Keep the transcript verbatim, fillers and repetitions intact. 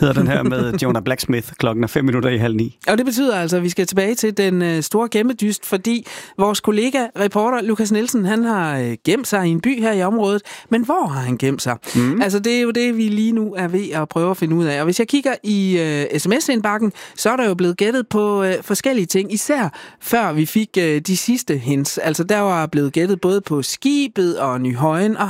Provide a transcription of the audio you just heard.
hedder den her med Jonah Blacksmith. Klokken er fem minutter i halv ni. Og det betyder altså, at vi skal tilbage til den øh, store gemmedyst, fordi vores kollega, reporter Lukas Nielsen, han har øh, gemt sig i en by her i området. Men hvor har han gemt sig? Mm. Altså, det er jo det, vi lige nu er ved at prøve at finde ud af. Og hvis jeg kigger i øh, sms-indbakken, så er der jo blevet gættet på øh, forskellige ting. Især før vi fik øh, de sidste hints. Altså, der var blevet gættet både på skibet og Nyhøjen og